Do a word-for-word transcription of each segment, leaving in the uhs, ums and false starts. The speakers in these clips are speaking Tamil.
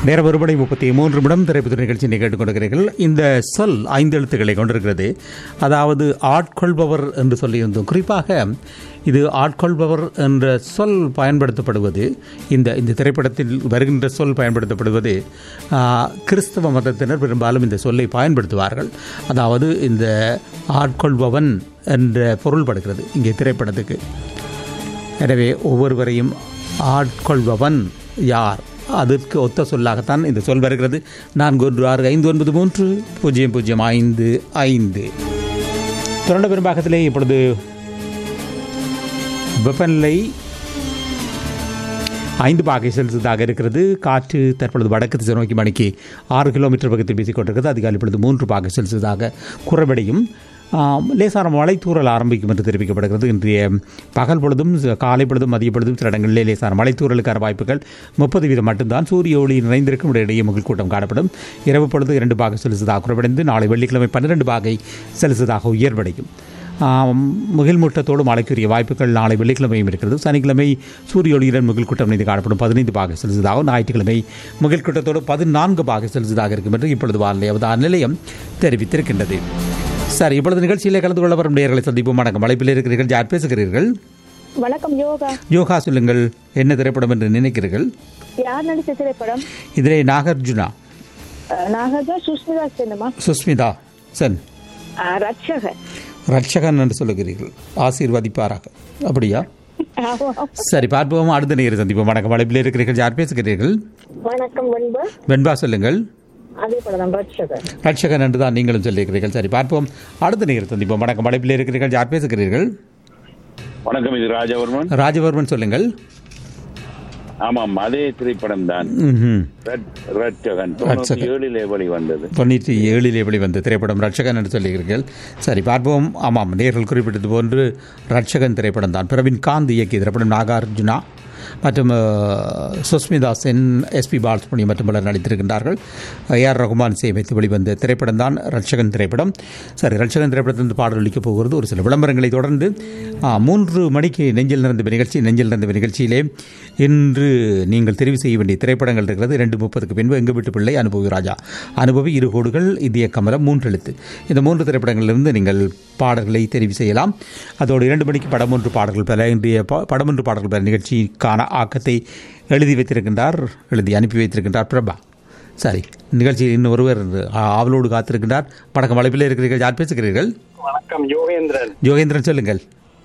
நேரம் ஒருபடை முப்பத்தி மூன்று நிமிடம் திரைப்பட நிகழ்ச்சியை கேட்டுக்கொண்டிருக்கிறீர்கள். இந்த சொல் ஐந்து எழுத்துக்களை கொண்டிருக்கிறது. அதாவது ஆட்கொள்பவர் என்று சொல்லியிருந்தோம். குறிப்பாக இது ஆட்கொள்பவர் என்ற சொல் பயன்படுத்தப்படுவது, இந்த இந்த திரைப்படத்தில் வருகின்ற சொல் பயன்படுத்தப்படுவது கிறிஸ்தவ மதத்தினர் பெரும்பாலும் இந்த சொல்லை பயன்படுத்துவார்கள். அதாவது இந்த ஆட்கொள்பவன் என்ற பொருள்படுகிறது இங்கே திரைப்படத்துக்கு. எனவே ஒவ்வொருவரையும் ஆட்கொள்பவன் யார், அதற்கு ஒத்த சொல்லாகத்தான் இந்த சொல் வருகிறது. நான்கு ஒன்று ஆறு ஐந்து ஒன்பது மூன்று பூஜ்ஜியம் பூஜ்ஜியம் ஐந்து ஐந்து. தொடர்ந்த பெரும்பாகத்திலே இப்பொழுது வெப்பநிலை ஐந்து பாகை செல்சியஸாக இருக்கிறது. காற்று தற்பொழுது வடக்கு திசை நோக்கி மணிக்கு ஆறு கிலோமீட்டர் பக்கத்தில் வீசிக்கொண்டிருக்கிறது. அதிகாலை இப்பொழுது மூன்று பாகை செல்சியஸாக குறைவடையும். லேசான மழைத்தூரல் ஆரம்பிக்கும் என்று தெரிவிக்கப்படுகிறது. இன்றைய பகல் பொழுதும் காலை பொழுதும் மதிய பொழுதும் சில இடங்களிலே லேசான மழைத்தூரலுக்கான வாய்ப்புகள் முப்பது வீதம் மட்டும்தான். சூரிய ஒளி நிறைந்திருக்கும் இடையே முகில் கூட்டம் காணப்படும். இரவு பொழுது இரண்டு பாகை செல்சியஸாக குறைவடைந்து நாளை வெள்ளிக்கிழமை பன்னிரண்டு பாகை செல்சியஸாக உயர்வடையும். முகில் மூட்டத்தோடு மழைக்குரிய வாய்ப்புகள் நாளை வெள்ளிக்கிழமையும் இருக்கிறது. சனிக்கிழமை சூரிய ஒளியுடன் முகில் கூட்டம் இணைந்து காணப்படும் பதினைந்து பாகை செல்சியஸாகவும், ஞாயிற்றுக்கிழமை முகில் கூட்டத்தோடு பதினான்கு பாகை செல்சியஸாக இருக்கும் என்று இப்பொழுது வானிலை அவதான நிலையம் தெரிவித்திருக்கின்றது. சரி, இப்பொழுது நிகழ்ச்சியிலே கலந்து கொள்ள வரும் நேயர்களை சந்திப்போம். வணக்கம். அழைப்பில் இருக்கிறீர்கள், யார் பேசுகிறீர்கள்? வணக்கம். யோகா. யோகா, சொல்லுங்கள், என்ன திரைப்படம் என்று நினைக்கிறீர்கள்? யார் நடித்த திரைப்படம்? இதிலே நாகார்ஜுனா. நாகார்ஜுனா, சுஸ்மிதா சென்னுமா? சுஸ்மிதா சென். ரட்சகன். ரட்சகன் என்று சொல்லுகிறீர்கள், ஆசீர்வதிப்பாராக. அப்படியா? சரி, பார்ப்போம். அடுத்த நேயரை சந்திப்போம். வணக்கம். அழைப்பில் இருக்கிறீர்கள், யார் பேசுகிறீர்கள்? வணக்கம். வெண்பா. வெண்பா, சொல்லுங்கள். அதே படம் ரட்சகன். ரட்சகன் என்று தான் நீங்களும் சொல்லியிருக்கிறீர்கள். சரி, பார்ப்போம். அடுத்த நேயரை சந்திப்போம். வணக்கம். அழைப்பில் இருக்கிறீர்கள், யார் பேசுகிறீர்கள்? வணக்கம், இது ராஜவர்மன். ராஜவர்மன், சொல்லுங்கள். ஆமாம், அதே திரைப்படம் தான். ரட்சகன் தொண்ணூற்றி ஏழிலே வெளிவந்தது. தொண்ணூற்றி ஏழிலே வெளிவந்த திரைப்படம் ரட்சகன் என்று சொல்லுகிறீர்கள். சரி, பார்ப்போம். ஆமாம், நேர்கள் குறிப்பிட்டது போன்று ரட்சகன் திரைப்படம் தான். பிரவீன் காந்த் இயக்கிய திரைப்படம். நாகார்ஜுனா மற்றும் சுஸ்மிதா சென், எஸ்பி பாலசுப்ரமணியம் மற்றும் பலர் நடித்திருக்கின்றார்கள். ஏ ஆர் ரகுமான் இசையமைத்து வெளிவந்த திரைப்படம் தான் ரட்சகன் திரைப்படம். சரி, ரட்சகன் திரைப்படத்திலிருந்து பாடல் ஒலிக்கப் போகிறது. ஒரு சில விளம்பரங்களை தொடர்ந்து மூன்று மணிக்கு நெஞ்சில் நிறந்த நிகழ்ச்சி. நெஞ்சில் நிறந்த நிகழ்ச்சியிலே இன்று நீங்கள் தெரிவு செய்ய வேண்டிய திரைப்படங்கள் இருக்கிறது. இரண்டு முப்பதுக்கு பின்பு எங்கு வீட்டு பிள்ளை, அனுபவி ராஜா, அனுபவி, இரு கோடுகள், இந்திய கமலம், மூன்று எழுத்து, இந்த மூன்று திரைப்படங்களிலிருந்து நீங்கள் பாடல்களை தெரிவு செய்யலாம். அதோடு இரண்டு மணிக்கு படம் ஒன்று பாடல்கள் பெற, இன்றைய படம் ஒன்று பாடல்கள் பெற நிகழ்ச்சிக்கான ஆக்கத்தை எழுதி வைத்திருக்கின்றார், எழுதி அனுப்பி வைத்திருக்கின்றார் பிரபா. சரி, நிகழ்ச்சியில் இன்னும் ஒருவர் ஆவலோடு காத்திருக்கின்றார். வணக்கம். அழைப்பில் இருக்கிறீர்கள், யார் பேசுகிறீர்கள்? வணக்கம். யோகேந்திரன். யோகேந்திரன், சொல்லுங்கள்.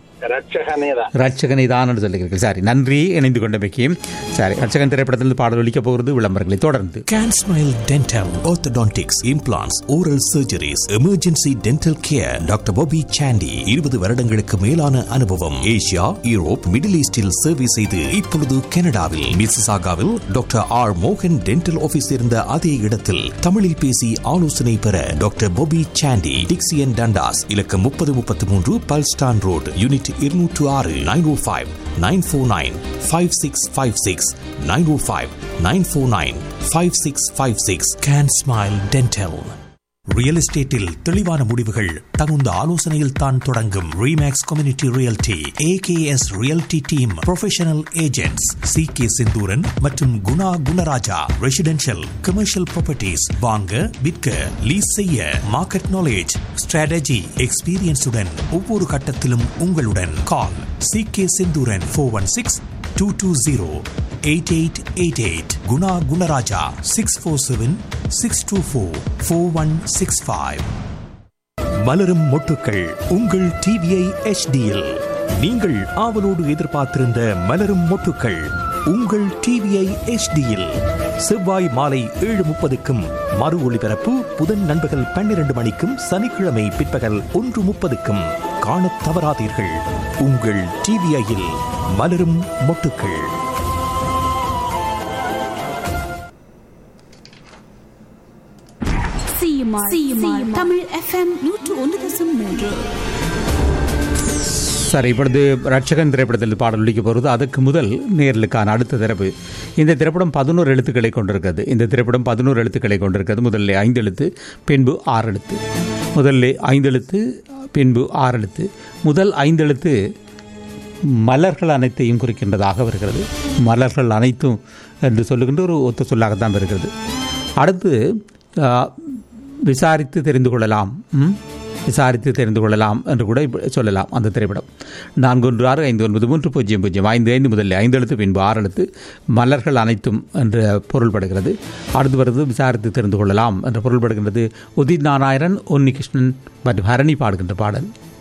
ரட்சகனை தான் என்று சொல்லுகிறீர்கள். சரி, நன்றி இணைந்து கொண்டமைக்கு. சரி, ரட்சகன் திரைப்படத்தில் பாடல் ஒலிக்க போகிறது. விளம்பரங்களை தொடர்ந்து CanSmile Dental, Orthodontics, Implants, Oral Surgeries, Emergency Dental Care. Doctor Bobby Chandy, இருபது வருடங்களுக்கு மேலான அனுபவம். ஏசியா, யூரோப், மிடில் ஈஸ்டில் சேவை செய்து இப்பொழுது கனடாவில் மிசிசாகாவில் டாக்டர் ஆர் மோகன் டென்டல் ஆபீஸ் இருந்த அதே இடத்தில் தமிழில் பேசி ஆலோசனை பெற டாக்டர் பாபி சாண்டி, டிக்சியன் டண்டாஸ், இலக்கம் முப்பது முப்பத்தி மூன்று பல்ஸ்டான் ரோடு, யூனிட் இருநூற்று ஆறு. நைன் ஓ five nine four nine five six five six nine ஓ five nine four nine five six five six. CanSmile Dental. Real எஸ்டேட்டில் தெளிவான முடிவுகள் தகுந்த ஆலோசனையில் தான் தொடங்கும். Remakes community realty, AKS realty team professional agents C K Senthuran மற்றும் Guna Gunaraja. Residential, commercial properties வாங்க, விற்க, லீஸ் செய்ய, மார்க்கெட் நாலேஜ், ஸ்ட்ராட்டஜி, எக்ஸ்பீரியன்ஸுடன் ஒவ்வொரு கட்டத்திலும் உங்களுடன். கால் C K Senthuran four one six two two zero eight eight eight eight. Guna Gunaraja six four seven six two four four one six five. மலரும் மொட்டுக்கள் உங்கள் டிவிஐ எச்டியில். நீங்கள் ஆவலோடு எதிர்பார்த்திருந்த மலரும் மொட்டுக்கள் உங்கள் டிவிஐ எச்டியில் செவ்வாய் மாலை ஏழு முப்பதுக்கும் மறு ஒளிபரப்பு புதன் நண்பகல் பன்னிரண்டு மணிக்கும் சனிக்கிழமை பிற்பகல் ஒன்று முப்பதுக்கும் காணத் தவறாதீர்கள். உங்கள் டிவிஐயில் மலரும் மொட்டுக்கள். தமிழ் எஃப்எம் நூற்று ஒன்று தசம் மூன்று. சரி, இப்பொழுது ரட்சகன் திரைப்படத்தில் பாடல் ஒலிக்க போகிறது. அதற்கு முதல் நேர்களுக்கான அடுத்த திறப்பு. இந்த திரைப்படம் பதினோரு எழுத்துக்களை கொண்டிருக்கிறது. இந்த திரைப்படம் பதினோரு எழுத்துக்களை கொண்டிருக்கிறது. முதல்ல ஐந்து எழுத்து, பின்பு ஆறு எழுத்து. முதல்ல ஐந்து எழுத்து, பின்பு ஆறு எழுத்து. முதல் ஐந்து எழுத்து மலர்கள் அனைத்தையும் குறிக்கின்றதாக வருகிறது. மலர்கள் அனைத்தும் என்று சொல்லுகின்ற ஒரு ஒத்த சொல்லாகத்தான் இருக்கிறது. அடுத்து விசாரித்து தெரிந்து கொள்ளலாம், விசாரித்து தெரிந்து கொள்ளலாம் என்று கூட சொல்லலாம் அந்த திரைப்படம். நான்கு ஒன்று ஆறு ஐந்து ஒன்பது மூன்று பூஜ்ஜியம் பூஜ்ஜியம் ஐந்து ஐந்து முதலில் ஐந்து எழுத்து பின்பு ஆறு எழுத்து மலர்கள் அனைத்தும் என்ற பொருள்படுகிறது. அடுத்து வருவது விசாரித்து தெரிந்து கொள்ளலாம் என்ற பொருள்படுகின்றது. உதித் நாராயணன், உன்னி கிருஷ்ணன் மற்றும் ஹரணி பாடுகின்ற பாடல்.